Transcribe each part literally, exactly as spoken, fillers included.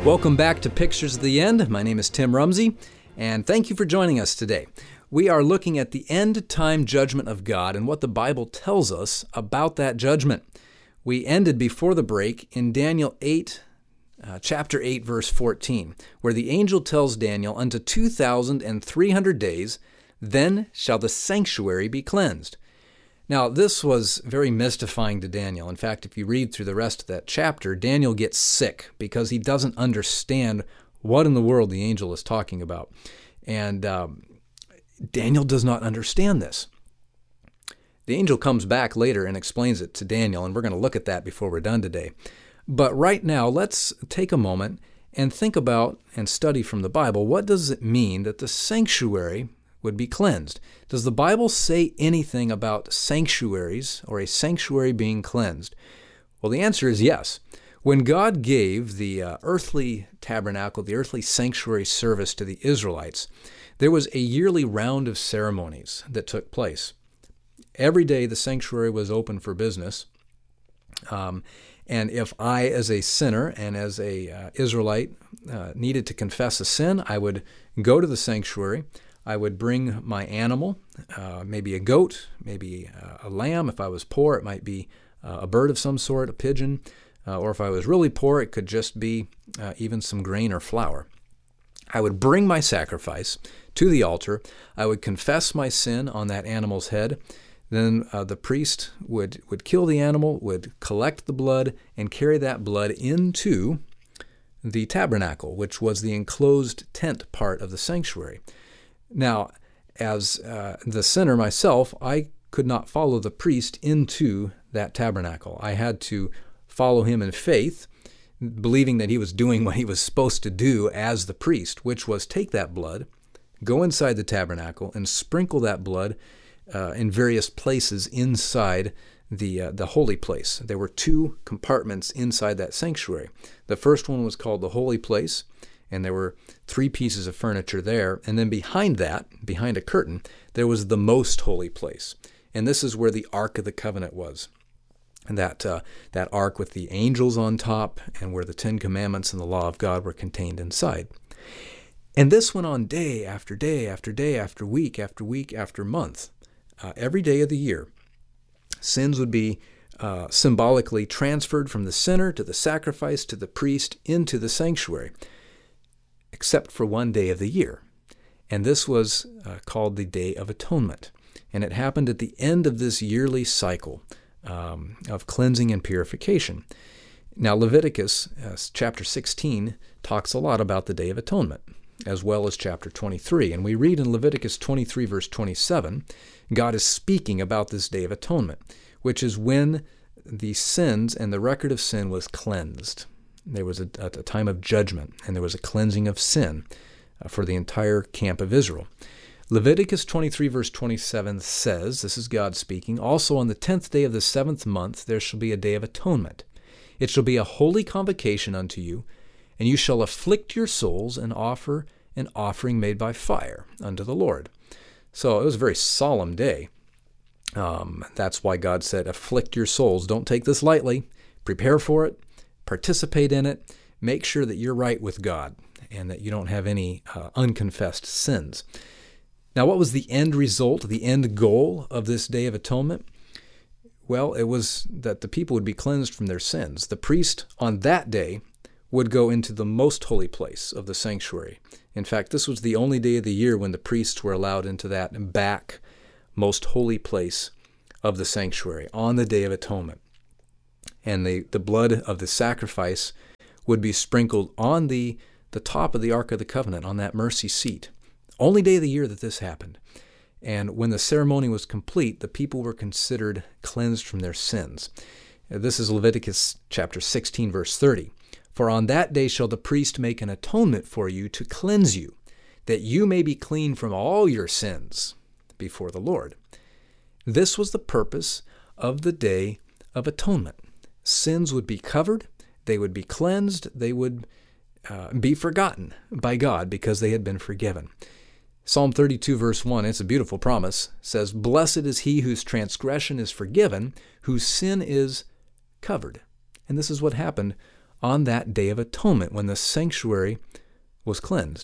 Welcome back to Pictures of the End. My name is Tim Rumsey, and thank you for joining us today. We are looking at the end-time judgment of God and what the Bible tells us about that judgment. We ended before the break in Daniel eight, uh, chapter eight, verse fourteen, where the angel tells Daniel, "Unto two thousand and three hundred days, then shall the sanctuary be cleansed." Now, this was very mystifying to Daniel. In fact, if you read through the rest of that chapter, Daniel gets sick because he doesn't understand what in the world the angel is talking about. And um, Daniel does not understand this. The angel comes back later and explains it to Daniel, and we're going to look at that before we're done today. But right now, let's take a moment and think about and study from the Bible, what does it mean that the sanctuary would be cleansed? Does the Bible say anything about sanctuaries or a sanctuary being cleansed? Well, the answer is yes. When God gave the uh, earthly tabernacle, the earthly sanctuary service to the Israelites, there was a yearly round of ceremonies that took place. Every day the sanctuary was open for business. Um, and if I, as a sinner and as a uh, Israelite, uh, needed to confess a sin, I would go to the sanctuary. I would bring my animal, uh, maybe a goat, maybe uh, a lamb. If I was poor, it might be uh, a bird of some sort, a pigeon. Uh, or if I was really poor, it could just be uh, even some grain or flour. I would bring my sacrifice to the altar. I would confess my sin on that animal's head. Then uh, the priest would, would kill the animal, would collect the blood, and carry that blood into the tabernacle, which was the enclosed tent part of the sanctuary. Now, as uh, the sinner myself, I could not follow the priest into that tabernacle. I had to follow him in faith, believing that he was doing what he was supposed to do as the priest, which was take that blood, go inside the tabernacle, and sprinkle that blood uh, in various places inside the uh, the holy place. There were two compartments inside that sanctuary. The first one was called the holy place, and there were three pieces of furniture there. And then behind that, behind a curtain, there was the most holy place. And this is where the Ark of the Covenant was. And that, uh, that ark with the angels on top, and where the Ten Commandments and the law of God were contained inside. And this went on day after day after day after week after week after month. Uh, every day of the year, sins would be uh, symbolically transferred from the sinner to the sacrifice to the priest into the sanctuary, except for one day of the year. And this was uh, called the Day of Atonement. And it happened at the end of this yearly cycle um, of cleansing and purification. Now, Leviticus uh, chapter sixteen talks a lot about the Day of Atonement, as well as chapter twenty-three. And we read in Leviticus twenty-three, verse twenty-seven, God is speaking about this Day of Atonement, which is when the sins and the record of sin was cleansed. There was a, a time of judgment, and there was a cleansing of sin uh, for the entire camp of Israel. Leviticus twenty-three, verse twenty-seven says, this is God speaking, "Also on the tenth day of the seventh month there shall be a day of atonement. It shall be a holy convocation unto you, and you shall afflict your souls and offer an offering made by fire unto the Lord." So it was a very solemn day. Um, that's why God said, afflict your souls. Don't take this lightly. Prepare for it. Participate in it. Make sure that you're right with God and that you don't have any uh, unconfessed sins. Now, what was the end result, the end goal of this Day of Atonement? Well, it was that the people would be cleansed from their sins. The priest on that day would go into the most holy place of the sanctuary. In fact, this was the only day of the year when the priests were allowed into that back most holy place of the sanctuary on the Day of Atonement. And the, the blood of the sacrifice would be sprinkled on the, the top of the Ark of the Covenant, on that mercy seat. Only day of the year that this happened. And when the ceremony was complete, the people were considered cleansed from their sins. This is Leviticus chapter sixteen, verse thirty. "For on that day shall the priest make an atonement for you to cleanse you, that you may be clean from all your sins before the Lord." This was the purpose of the Day of Atonement. Sins would be covered, they would be cleansed, they would uh, be forgotten by God because they had been forgiven. Psalm thirty-two, verse one, it's a beautiful promise, says, "Blessed is he whose transgression is forgiven, whose sin is covered." And this is what happened on that Day of Atonement when the sanctuary was cleansed.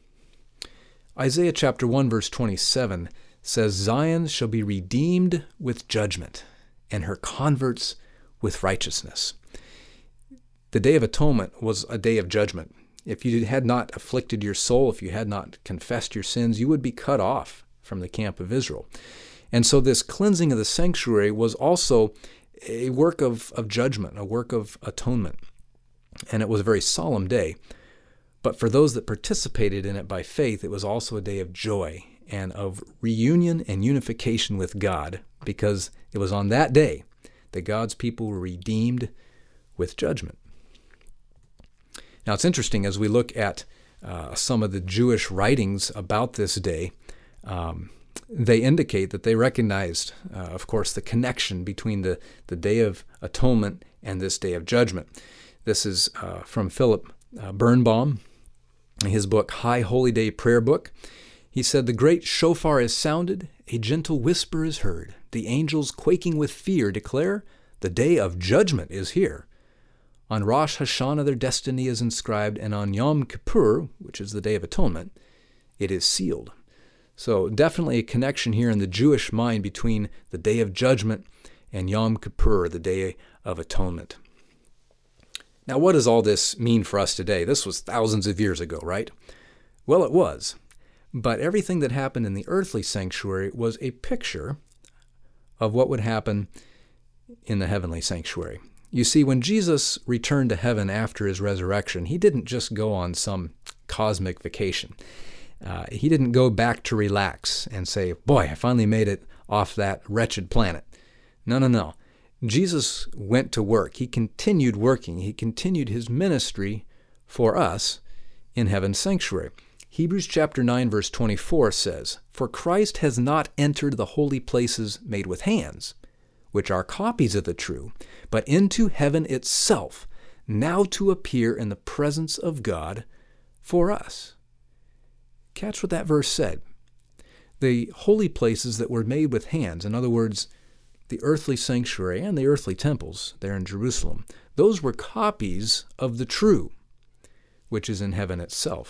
Isaiah chapter one verse twenty-seven says, Zion shall be redeemed with judgment, and her converts with righteousness. The Day of Atonement was a day of judgment. If you had not afflicted your soul, if you had not confessed your sins, you would be cut off from the camp of Israel. And so this cleansing of the sanctuary was also a work of, of judgment, a work of atonement. And it was a very solemn day. But for those that participated in it by faith, it was also a day of joy and of reunion and unification with God, because it was on that day that God's people were redeemed with judgment. Now, it's interesting as we look at uh, some of the Jewish writings about this day, um, they indicate that they recognized, uh, of course, the connection between the, the Day of Atonement and this Day of Judgment. This is uh, from Philip uh, Birnbaum, in his book, High Holy Day Prayer Book. He said, the great shofar is sounded, a gentle whisper is heard. The angels, quaking with fear, declare, the day of judgment is here. On Rosh Hashanah their destiny is inscribed, and on Yom Kippur, which is the Day of Atonement, it is sealed. So definitely a connection here in the Jewish mind between the Day of Judgment and Yom Kippur, the Day of Atonement. Now, what does all this mean for us today? This was thousands of years ago, right? Well, it was. But everything that happened in the earthly sanctuary was a picture of what would happen in the heavenly sanctuary. You see, when Jesus returned to heaven after his resurrection, he didn't just go on some cosmic vacation. Uh, he didn't go back to relax and say, boy, I finally made it off that wretched planet. No, no, no. Jesus went to work. He continued working. He continued his ministry for us in heaven's sanctuary. Hebrews chapter nine verse twenty-four says, For Christ has not entered the holy places made with hands, which are copies of the true, but into heaven itself, now to appear in the presence of God for us. Catch what that verse said. The holy places that were made with hands, in other words, the earthly sanctuary and the earthly temples there in Jerusalem, those were copies of the true, which is in heaven itself.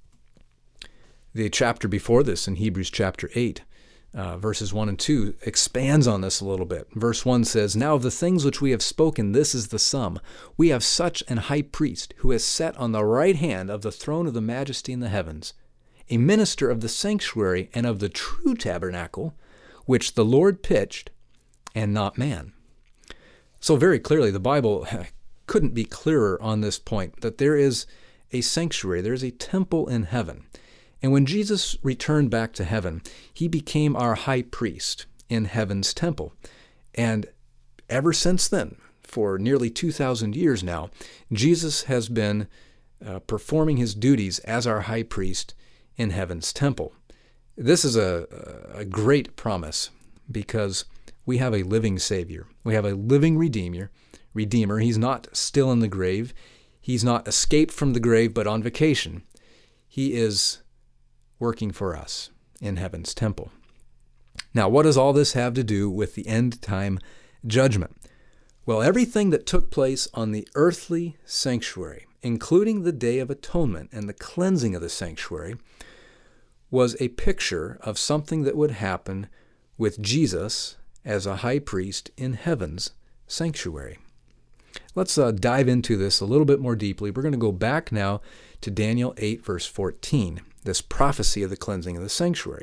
The chapter before this, in Hebrews chapter eight, uh, verses one and two, expands on this a little bit. Verse one says, Now of the things which we have spoken, this is the sum. We have such an high priest who is set on the right hand of the throne of the majesty in the heavens, a minister of the sanctuary and of the true tabernacle, which the Lord pitched, and not man. So very clearly, the Bible couldn't be clearer on this point, that there is a sanctuary, there is a temple in heaven. And when Jesus returned back to heaven, he became our high priest in heaven's temple. And ever since then, for nearly two thousand years now, Jesus has been uh, performing his duties as our high priest in heaven's temple. This is a, a great promise because we have a living Savior. We have a living Redeemer. Redeemer. He's not still in the grave. He's not escaped from the grave, but on vacation. He is working for us in heaven's temple. Now, what does all this have to do with the end time judgment? Well, everything that took place on the earthly sanctuary, including the Day of Atonement and the cleansing of the sanctuary, was a picture of something that would happen with Jesus as a high priest in heaven's sanctuary. Let's uh, dive into this a little bit more deeply. We're going to go back now to Daniel eight, verse fourteen, this prophecy of the cleansing of the sanctuary.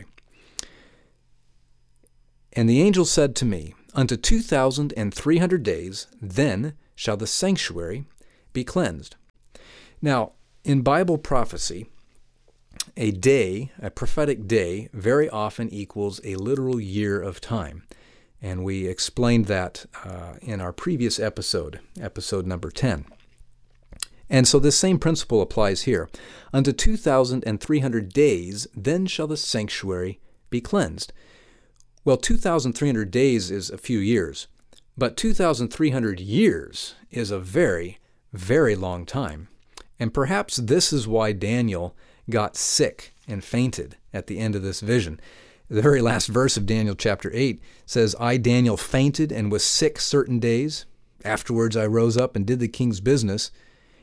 And the angel said to me, Unto two thousand and three hundred days, then shall the sanctuary be cleansed. Now, in Bible prophecy, a day, a prophetic day, very often equals a literal year of time. And we explained that uh, in our previous episode, episode number ten. And so this same principle applies here. Unto two thousand and three hundred days, then shall the sanctuary be cleansed. Well, two thousand three hundred days is a few years, but two thousand three hundred years is a very, very long time. And perhaps this is why Daniel got sick and fainted at the end of this vision. The very last verse of Daniel chapter eight says, I, Daniel, fainted and was sick certain days. Afterwards I rose up and did the king's business.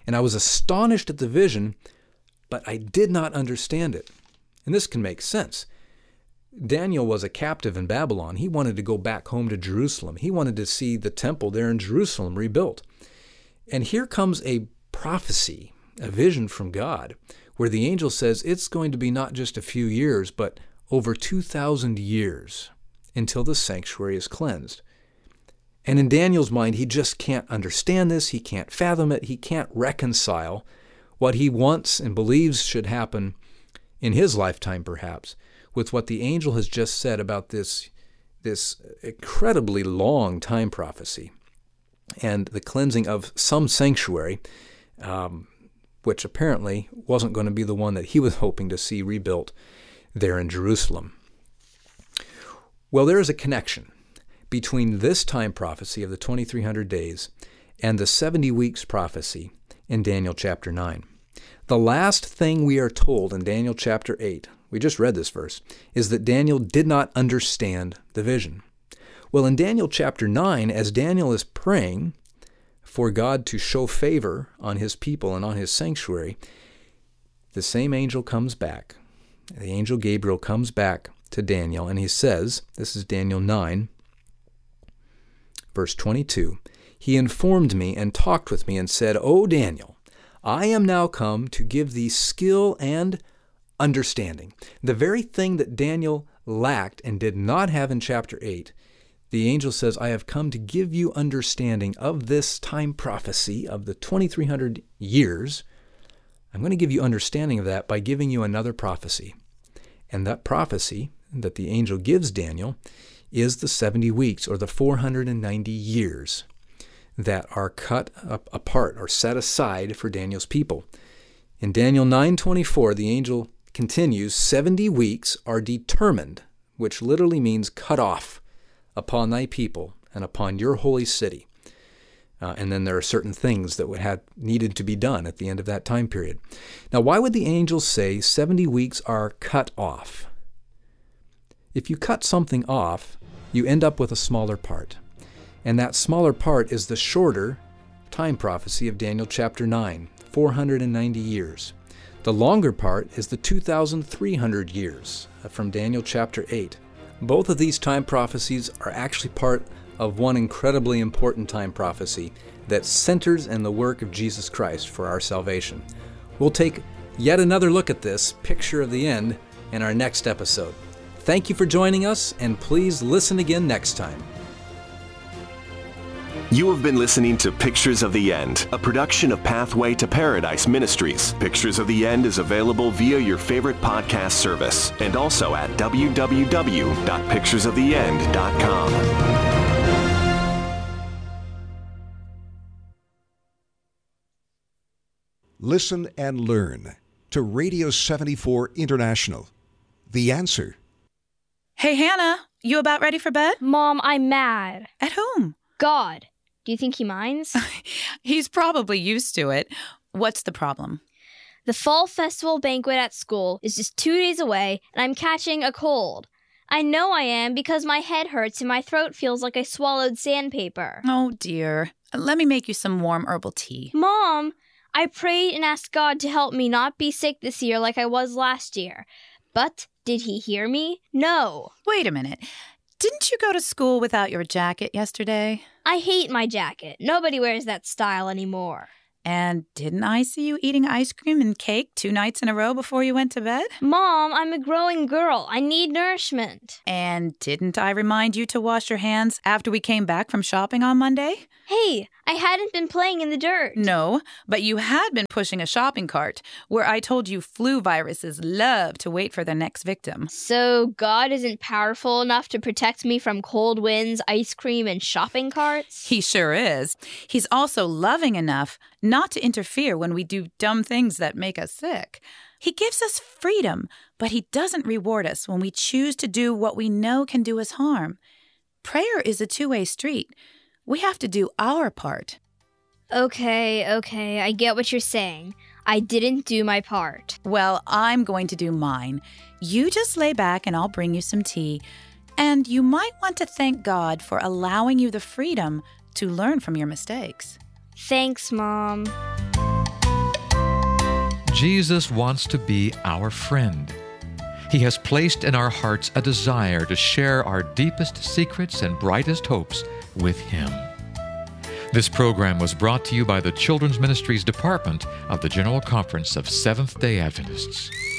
and I was astonished at the vision, but I did not understand it. And this can make sense. Daniel was a captive in Babylon. He wanted to go back home to Jerusalem. He wanted to see the temple there in Jerusalem rebuilt. And here comes a prophecy, a vision from God, where the angel says it's going to be not just a few years, but over two thousand years until the sanctuary is cleansed. And in Daniel's mind, he just can't understand this. He can't fathom it. He can't reconcile what he wants and believes should happen in his lifetime, perhaps, with what the angel has just said about this, this incredibly long time prophecy and the cleansing of some sanctuary, um, which apparently wasn't going to be the one that he was hoping to see rebuilt there in Jerusalem. Well, there is a connection between this time prophecy of the twenty-three hundred days and the seventy weeks prophecy in Daniel chapter nine. The last thing we are told in Daniel chapter eight, we just read this verse, is that Daniel did not understand the vision. Well, in Daniel chapter nine, as Daniel is praying for God to show favor on his people and on his sanctuary, the same angel comes back. The angel Gabriel comes back to Daniel, and he says, this is Daniel nine, verse twenty-two, he informed me and talked with me and said, O Daniel, I am now come to give thee skill and understanding. The very thing that Daniel lacked and did not have in chapter eight, the angel says, I have come to give you understanding of this time prophecy of the twenty-three hundred years. I'm going to give you understanding of that by giving you another prophecy. And that prophecy that the angel gives Daniel is the seventy weeks, or the four hundred ninety years that are cut up apart or set aside for Daniel's people. In Daniel nine twenty-four, the angel continues, seventy weeks are determined, which literally means cut off, upon thy people and upon your holy city. Uh, and then there are certain things that would have needed to be done at the end of that time period. Now, why would the angel say seventy weeks are cut off? If you cut something off, you end up with a smaller part. And that smaller part is the shorter time prophecy of Daniel chapter nine, four hundred ninety years. The longer part is the two thousand three hundred years from Daniel chapter eight. Both of these time prophecies are actually part of one incredibly important time prophecy that centers in the work of Jesus Christ for our salvation. We'll take yet another look at this picture of the end in our next episode. Thank you for joining us, and please listen again next time. You have been listening to Pictures of the End, a production of Pathway to Paradise Ministries. Pictures of the End is available via your favorite podcast service and also at w w w dot pictures of the end dot com. Listen and learn to Radio seventy-four International. The Answer. Hey, Hannah, you about ready for bed? Mom, I'm mad. At whom? God. Do you think he minds? He's probably used to it. What's the problem? The fall festival banquet at school is just two days away, and I'm catching a cold. I know I am because my head hurts and my throat feels like I swallowed sandpaper. Oh, dear. Let me make you some warm herbal tea. Mom, I prayed and asked God to help me not be sick this year like I was last year. But did he hear me? No. Wait a minute. Didn't you go to school without your jacket yesterday? I hate my jacket. Nobody wears that style anymore. And didn't I see you eating ice cream and cake two nights in a row before you went to bed? Mom, I'm a growing girl. I need nourishment. And didn't I remind you to wash your hands after we came back from shopping on Monday? Hey, I hadn't been playing in the dirt. No, but you had been pushing a shopping cart where I told you flu viruses love to wait for their next victim. So God isn't powerful enough to protect me from cold winds, ice cream, and shopping carts? He sure is. He's also loving enough not to interfere when we do dumb things that make us sick. He gives us freedom, but he doesn't reward us when we choose to do what we know can do us harm. Prayer is a two-way street. We have to do our part. Okay, okay, I get what you're saying. I didn't do my part. Well, I'm going to do mine. You just lay back and I'll bring you some tea. And you might want to thank God for allowing you the freedom to learn from your mistakes. Thanks, Mom. Jesus wants to be our friend. He has placed in our hearts a desire to share our deepest secrets and brightest hopes with Him. This program was brought to you by the Children's Ministries Department of the General Conference of Seventh-day Adventists.